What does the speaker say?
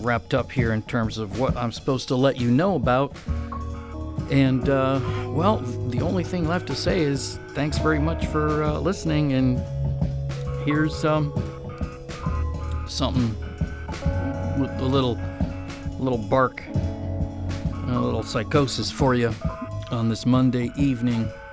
wrapped up here in terms of what I'm supposed to let you know about. And, well, the only thing left to say is thanks very much for listening, and here's something with a little bark, a little psychosis for you on this Monday evening.